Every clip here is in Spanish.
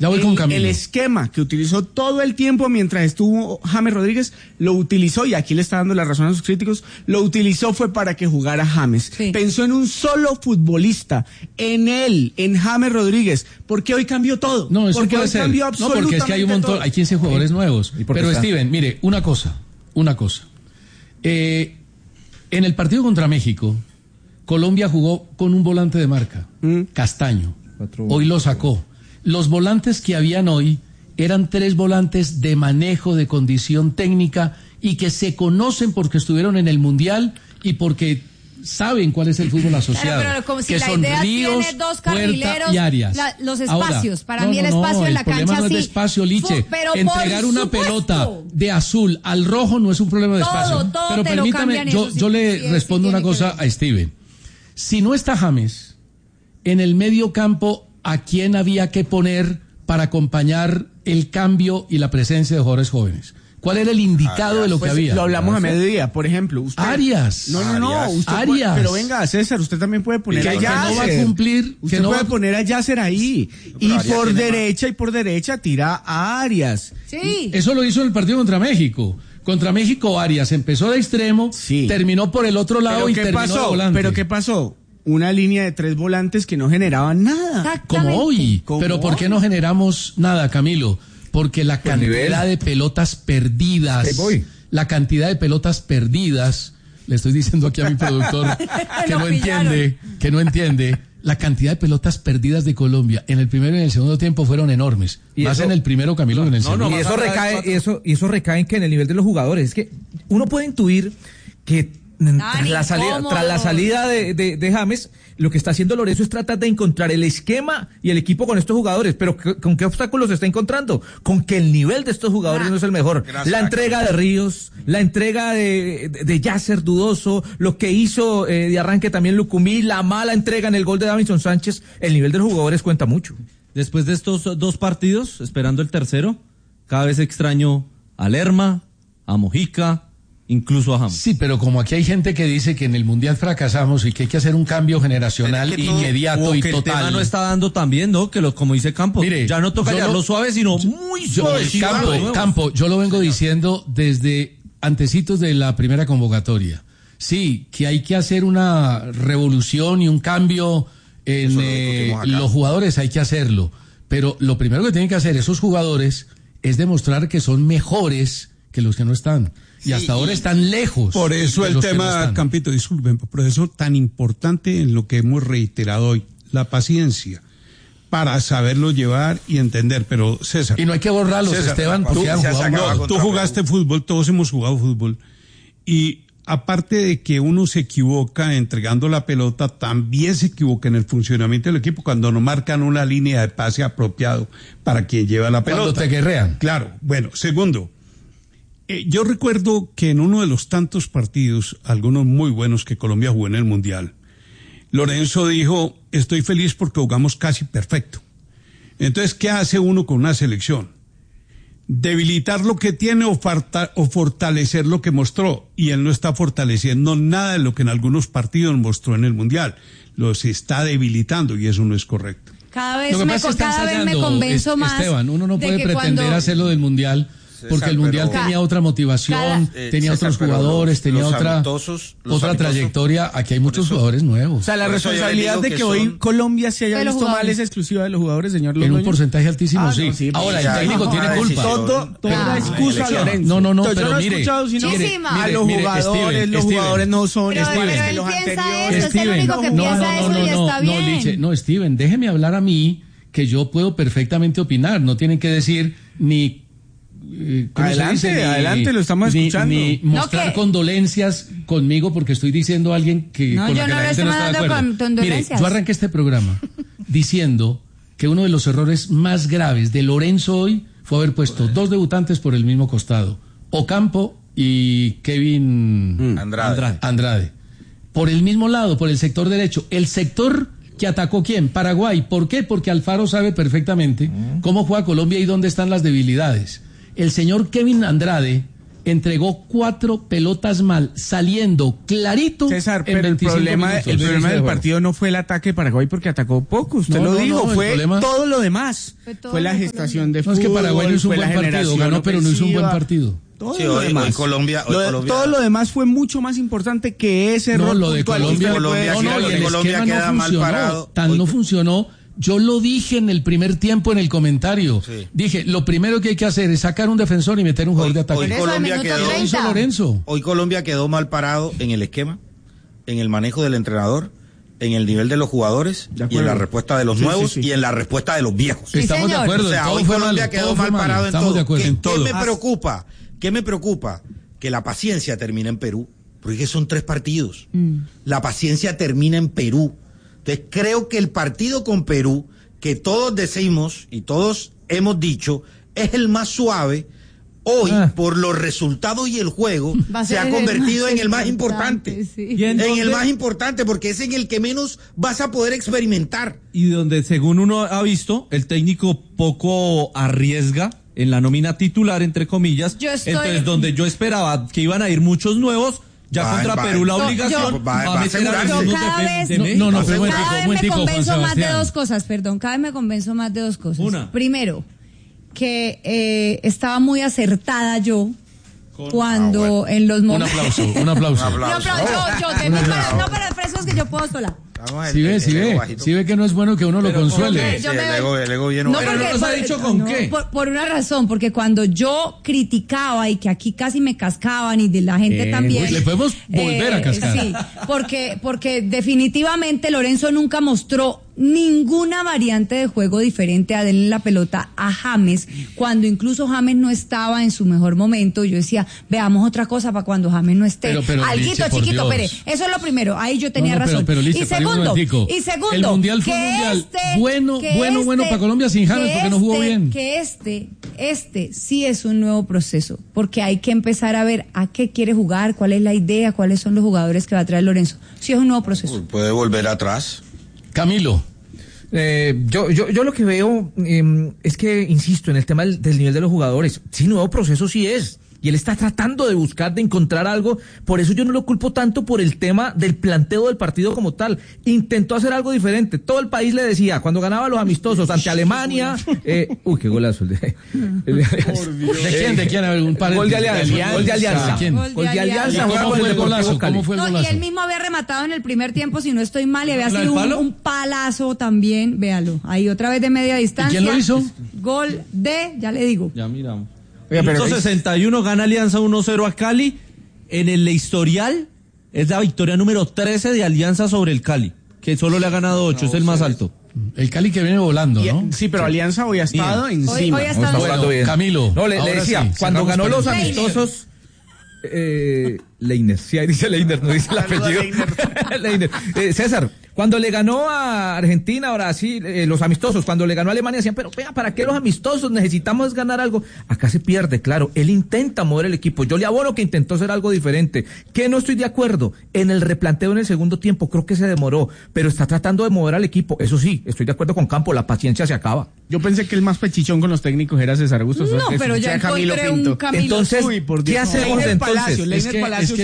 Ya voy con Camilo. El esquema que utilizó todo el tiempo mientras estuvo James Rodríguez, lo utilizó, y aquí le está dando la razón a sus críticos, lo utilizó fue para que jugara James. Sí. Pensó en un solo futbolista, en James Rodríguez. ¿Por qué hoy cambió todo? No, eso porque puede ser. No, porque es que hay un montón, hay 15 jugadores nuevos. Pero está? Steven, mire, una cosa. En el partido contra México, Colombia jugó con un volante de marca, Castaño. Hoy lo sacó. Los volantes que habían hoy eran 3 volantes de manejo, de condición técnica, y que se conocen porque estuvieron en el Mundial y porque saben cuál es el fútbol asociado. Claro, pero como si que la son idea Ríos, tiene 2 carrileros, y Arias. Los espacios. Ahora, para mí el espacio en la cancha el problema no es de espacio, Liche. Entregar una pelota de azul al rojo no es un problema de espacio. Pero permítame, yo le respondo una cosa a Steven. Si no está James, en el medio campo, ¿a quién había que poner para acompañar el cambio y la presencia de jugadores jóvenes? ¿Cuál era el indicado de lo que había? Lo hablamos a mediodía, por ejemplo. Usted, Arias. No. Arias. Pero venga, César, usted también puede poner a Yasser. No va a cumplir. Usted puede poner a Yasser ahí. Y por derecha tira a Arias. Sí. Eso lo hizo en el partido contra México. Contra México, Arias empezó de extremo, terminó por el otro lado y terminó de volante. ¿Pero qué pasó? Una línea de 3 volantes que no generaban nada. Como hoy. Pero ¿por qué no generamos nada, Camilo? Porque la cantidad de pelotas perdidas, le estoy diciendo aquí a mi productor que no entiende, la cantidad de pelotas perdidas de Colombia en el primero y en el segundo tiempo fueron enormes. Más en el primero, Camilo, que en el segundo. Y eso recae en que en el nivel de los jugadores. Es que uno puede intuir que tras la salida de James, lo que está haciendo Lorenzo es tratar de encontrar el esquema y el equipo con estos jugadores, pero ¿con qué obstáculos se está encontrando? Con que el nivel de estos jugadores no es el mejor. La entrega de Ríos, la entrega de Yasser dudoso, lo que hizo de arranque también Lucumí, la mala entrega en el gol de Davinson Sánchez, el nivel de los jugadores cuenta mucho. Después de estos 2 partidos, esperando el tercero, cada vez extraño a Lerma, a Mojica, incluso a James. Sí, pero como aquí hay gente que dice que en el Mundial fracasamos y que hay que hacer un cambio generacional inmediato y que total. El tema no está dando también, ¿no? Que como dice Campos, mire, ya no toca llevarlo suave, sino muy suave. Campo, yo lo vengo diciendo desde antecitos de la primera convocatoria. Sí, que hay que hacer una revolución y un cambio en los jugadores, hay que hacerlo. Pero lo primero que tienen que hacer esos jugadores es demostrar que son mejores que los que no están. Y hasta ahora están lejos. Por eso el tema, no Campito, disculpen, por eso tan importante en lo que hemos reiterado hoy, la paciencia, para saberlo llevar y entender. Pero César. Y no hay que borrarlos, Esteban, porque han jugado. Tú jugaste fútbol, todos hemos jugado fútbol. Y aparte de que uno se equivoca entregando la pelota, también se equivoca en el funcionamiento del equipo cuando no marcan una línea de pase apropiado para quien lleva la pelota. Cuando te guerrean. Claro. Bueno, segundo. Yo recuerdo que en uno de los tantos partidos, algunos muy buenos que Colombia jugó en el Mundial, Lorenzo dijo, estoy feliz porque jugamos casi perfecto. Entonces, ¿qué hace uno con una selección? Debilitar lo que tiene o fortalecer lo que mostró. Y él no está fortaleciendo nada de lo que en algunos partidos mostró en el Mundial. Los está debilitando y eso no es correcto. Cada vez me convenzo más. Esteban, uno no puede pretender hacerlo del Mundial. Porque el Mundial tenía otra motivación, tenía otros jugadores, tenía otra trayectoria. Aquí hay muchos jugadores nuevos. O sea, la responsabilidad de que hoy Colombia se haya visto mal es exclusiva de los jugadores, señor Londoño. En un porcentaje altísimo, sí. Ahora, el técnico tiene culpa. Toda excusa, Lorenzo. No, pero mire. A los jugadores no son los anteriores. Es el único que piensa eso y está bien. No, Steven, déjeme hablar a mí, que yo puedo perfectamente opinar. No tienen que decir ni... Adelante, lo estamos escuchando. Ni mostrar condolencias conmigo porque estoy diciendo a alguien que con la que la gente no está de acuerdo. Mire, yo arranqué este programa diciendo que uno de los errores más graves de Lorenzo hoy fue haber puesto 2 debutantes por el mismo costado, Ocampo y Kevin Andrade. Por el mismo lado, por el sector derecho. El sector que atacó ¿quién? Paraguay. ¿Por qué? Porque Alfaro sabe perfectamente cómo juega Colombia y dónde están las debilidades. El señor Kevin Andrade entregó 4 pelotas mal, saliendo clarito. César, pero el problema del partido no fue el ataque de Paraguay porque atacó poco, usted lo dijo, fue todo lo demás. Fue la gestación de fútbol. No, es que Paraguay no hizo un buen partido, ganó, pero no hizo un buen partido. Todo lo demás. Todo lo demás fue mucho más importante que ese error. No, lo de Colombia queda mal parado. No funcionó. Yo lo dije en el primer tiempo en el comentario. Sí. Dije, lo primero que hay que hacer es sacar un defensor y meter un jugador de ataque. Hoy Colombia quedó mal parado en el esquema, en el manejo del entrenador, en el nivel de los jugadores y en la respuesta de los nuevos y en la respuesta de los viejos. Estamos de acuerdo. O sea, hoy Colombia quedó mal parado en todo. ¿Qué me preocupa? Que la paciencia termina en Perú, porque son 3 partidos. La paciencia termina en Perú. Entonces creo que el partido con Perú, que todos decimos y todos hemos dicho, es el más suave, hoy por los resultados y el juego se ha convertido en el más importante. Sí. En el más importante porque es en el que menos vas a poder experimentar. Y donde según uno ha visto, el técnico poco arriesga en la nómina titular, entre comillas. Entonces donde yo esperaba que iban a ir muchos nuevos, ya contra Perú la obligación va a meter a los cada vez me convenzo más de dos cosas, cada vez me convenzo más de dos cosas. Una. Primero, que estaba muy acertada yo cuando en los momentos... Un aplauso. No, pero el precio es que yo puedo sola. Sí ve que no es bueno que uno lo consuele. El ego lleno. Pero no nos ha dicho con qué. Por una razón, porque cuando yo criticaba y que aquí casi me cascaban y de la gente también. Le podemos volver a cascar. Sí, porque definitivamente Lorenzo nunca mostró ninguna variante de juego diferente a darle la pelota a James, cuando incluso James no estaba en su mejor momento. Yo decía, veamos otra cosa para cuando James no esté. Alguito, chiquito, Pérez. Eso es lo primero, ahí yo tenía razón. Y segundo, el mundial fue un mundial bueno para Colombia sin James porque no jugó bien. Que este sí es un nuevo proceso, porque hay que empezar a ver a qué quiere jugar, cuál es la idea, cuáles son los jugadores que va a traer Lorenzo. Sí es un nuevo proceso. Puede volver atrás. Camilo. Yo lo que veo es que, insisto, en el tema del nivel de los jugadores, sí, nuevo proceso sí es. Y él está tratando de buscar, de encontrar algo. Por eso yo no lo culpo tanto por el tema del planteo del partido como tal. Intentó hacer algo diferente. Todo el país le decía, cuando ganaba los amistosos ante Alemania... qué golazo. ¿De quién? A ver, un par de... Gol de Alianza. Gol de Alianza. ¿Cómo fue el golazo? Y él mismo había rematado en el primer tiempo, si no estoy mal, y había sido un palazo también. Véalo. Ahí otra vez de media distancia. ¿Y quién lo hizo? Gol de... Ya le digo. Ya miramos. 161 gana Alianza 1-0 a Cali. En el historial es la victoria número 13 de Alianza sobre el Cali, que solo le ha ganado 8, es el más alto. El Cali que viene volando, ¿no? Sí, pero Alianza hoy ha estado encima. Hoy ha estado jugando bien. Camilo. No, le decía, cuando ganó los amistosos... Leiner, sí, ahí dice Leiner, no dice el apellido. Leiner. César, cuando le ganó a Argentina, ahora sí, los amistosos, cuando le ganó a Alemania decían, pero venga, ¿para qué los amistosos? Necesitamos ganar algo. Acá se pierde, claro, él intenta mover el equipo, yo le abono que intentó hacer algo diferente. Que no estoy de acuerdo en el replanteo en el segundo tiempo, creo que se demoró, pero está tratando de mover al equipo. Eso sí, estoy de acuerdo con Campo, la paciencia se acaba. Yo pensé que el más pechichón con los técnicos era César Augusto. No, pero ya encontré un Camilo. Entonces, ¿qué hacemos entonces? Leiner Palacio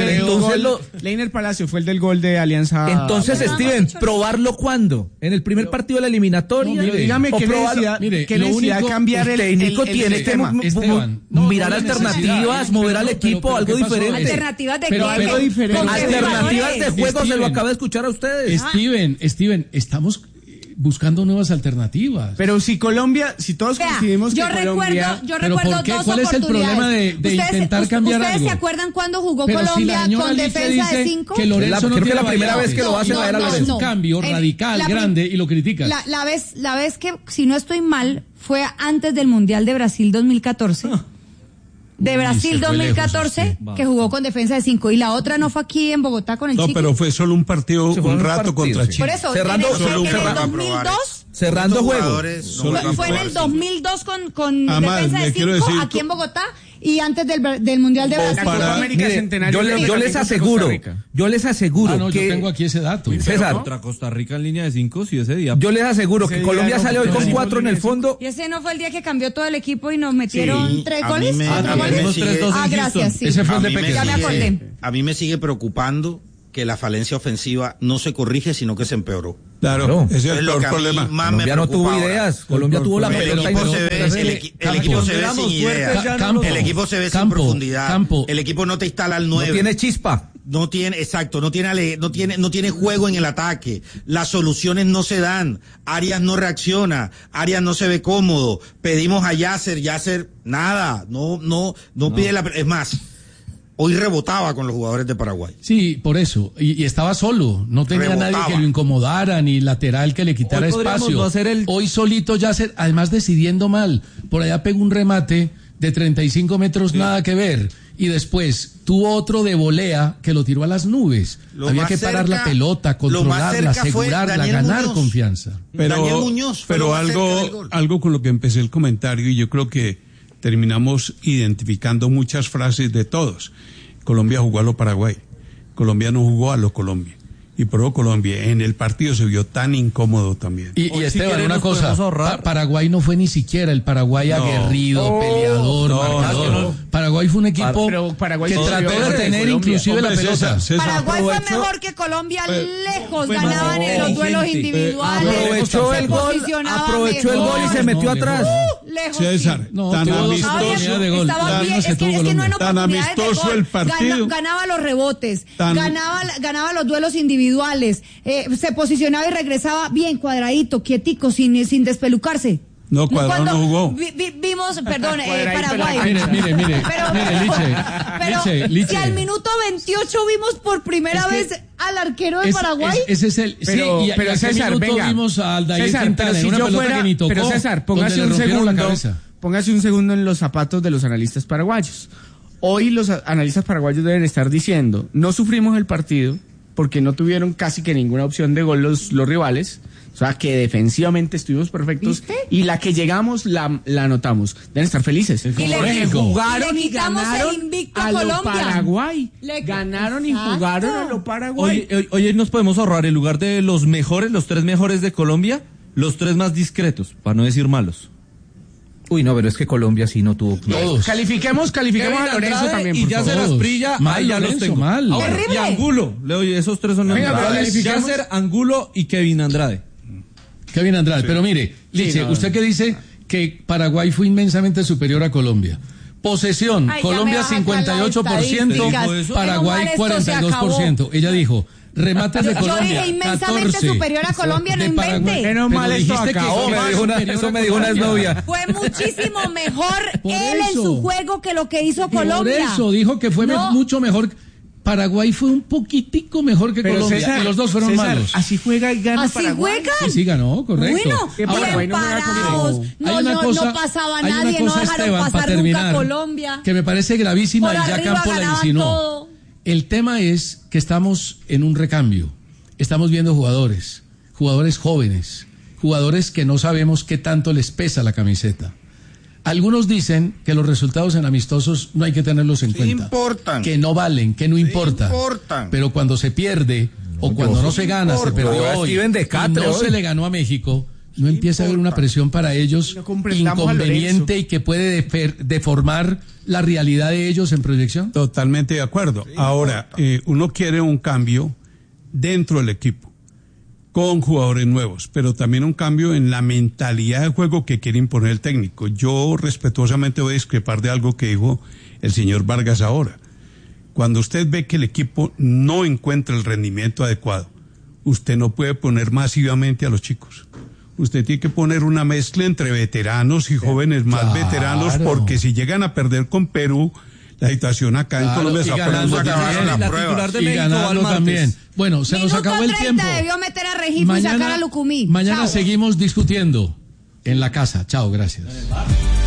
Leiner Palacio fue el del gol de Alianza. Entonces, Steven, ¿probarlo cuándo? ¿En el primer partido de la eliminatoria? Dígame qué necesidad cambiar el técnico tiene que mirar alternativas, mover al equipo, algo diferente. ¿Alternativas de qué? Algo diferente. Alternativas de juego, se lo acabo de escuchar a ustedes. Steven, estamos buscando nuevas alternativas. Pero si todos coincidimos que Colombia... Yo recuerdo dos ¿Cuál es el problema de intentar cambiar algo? ¿Ustedes se acuerdan cuando jugó Colombia con defensa de 5? Que Lorenzo creo que la primera vez que lo hace no era Lorenzo. Es un cambio radical, grande, y lo criticas. La vez que, si no estoy mal, fue antes del Mundial de Brasil 2014. De Brasil 2014, que jugó con defensa de 5, y la otra no fue aquí en Bogotá con el Chico. No, pero fue solo un partido, un rato contra Chile. Por eso, en el 2002 Cerrando juego. Fue en el 2002 con defensa de 5 aquí en Bogotá y antes del Mundial de Brasil. Yo les aseguro que... Yo tengo aquí ese dato. César. Contra Costa Rica en línea de 5, sí, ese día. Yo les aseguro que Colombia sale hoy con 4 en el fondo. Y ese no fue el día que cambió todo el equipo y nos metieron 3 goles. Gracias, sí. Ese fue el de Pequeño. Ya me acordé. A mí me sigue preocupando que la falencia ofensiva no se corrige, sino que se empeoró. Claro, ese es el peor problema. Colombia no tuvo ideas. Colombia tuvo la pelota. El equipo se ve sin ideas. El equipo se ve sin profundidad. El equipo no te instala al 9. No tiene chispa. No tiene juego en el ataque. Las soluciones no se dan. Arias no reacciona. Arias no se ve cómodo. Pedimos a Yasser, nada. No pide la... Es más, hoy rebotaba con los jugadores de Paraguay. Sí, por eso. Y estaba solo. No tenía nadie que lo incomodara, ni lateral que le quitara espacio. Hoy solito Yasser, además decidiendo mal. Por allá pegó un remate de 35 metros, nada que ver. Y después tuvo otro de volea que lo tiró a las nubes. Había que parar la pelota, controlarla, asegurarla, ganar confianza. Pero algo con lo que empecé el comentario, y yo creo que terminamos identificando muchas frases de todos. Colombia jugó a lo Paraguay. Colombia no jugó a lo Colombia. Y pro Colombia en el partido se vio tan incómodo también. Y Esteban, una cosa, Paraguay no fue ni siquiera el Paraguay aguerrido, peleador, marcador. Paraguay fue un equipo que trató de tener inclusive la pelota. Paraguay fue mejor que Colombia lejos, ganaban en los duelos individuales. Aprovechó el gol y se metió atrás. Lejos. César, tan amistoso el partido. Ganaba los rebotes, ganaba los duelos individuales, se posicionaba y regresaba bien cuadradito, quietico, sin despelucarse. No, Cuadrado no jugó. Vimos, perdón, Paraguay. Mire, Liche. Si al minuto 28 vimos por primera vez al arquero de Paraguay. Ese es el... Pero César, venga. Vimos a Aldair Quintana en una pelota que ni tocó. Pero César, póngase un segundo en los zapatos de los analistas paraguayos. Hoy los analistas paraguayos deben estar diciendo, no sufrimos el partido porque no tuvieron casi que ninguna opción de gol los rivales. O sea, que defensivamente estuvimos perfectos. ¿Viste? Y la que llegamos la anotamos. Deben estar felices. Y le jugaron y ganaron el invicto a Colombia. Lo Paraguay. Ganaron y jugaron a lo Paraguay. Hoy nos podemos ahorrar en lugar de los mejores, los 3 mejores de Colombia, los 3 más discretos, para no decir malos. Uy, no, pero es que Colombia sí no tuvo todos. Califiquemos a Lorenzo también, por y ya se las brilla, ahí ya los tengo. Ahora, y Angulo, esos 3 son los mejores. Yasser, Angulo y Kevin Andrade. Pero mire, Liche, usted que dice que Paraguay fue inmensamente superior a Colombia. Posesión, Colombia 58%, Paraguay 42%. Ella dijo, remates de Colombia. Yo dije inmensamente superior a Colombia, no invente. Menos mal esto acabó. Eso me dijo una exnovia. Fue muchísimo mejor él en su juego que lo que hizo Colombia. Por eso dijo que fue mucho mejor. Paraguay fue un poquitico mejor que Colombia, César, y los dos fueron malos. Así juega y gana Paraguay. Sí, ganó, correcto. Bueno, bien parados, no pasaba nadie, no dejaron pasar nunca a Colombia. Que me parece gravísima, y ya Campo la insinuó. El tema es que estamos en un recambio. Estamos viendo jugadores jóvenes, jugadores que no sabemos qué tanto les pesa la camiseta. Algunos dicen que los resultados en amistosos no hay que tenerlos en cuenta. Importan. Que no valen, que no importa. Pero cuando se pierde, o cuando no se gana, se perdió hoy, y no se le ganó a México, no empieza a haber una presión para ellos inconveniente y que puede deformar la realidad de ellos en proyección. Totalmente de acuerdo. Ahora, uno quiere un cambio dentro del equipo, con jugadores nuevos, pero también un cambio en la mentalidad de juego que quiere imponer el técnico. Yo respetuosamente voy a discrepar de algo que dijo el señor Vargas ahora. Cuando usted ve que el equipo no encuentra el rendimiento adecuado, usted no puede poner masivamente a los chicos. Usted tiene que poner una mezcla entre veteranos y jóvenes más veteranos, porque si llegan a perder con Perú, la situación acá en Colombia se ganando también. Bueno, se nos acabó el tiempo. Debió meter a Regifo y sacar a Lucumí. Mañana seguimos discutiendo en la casa. Chao, gracias.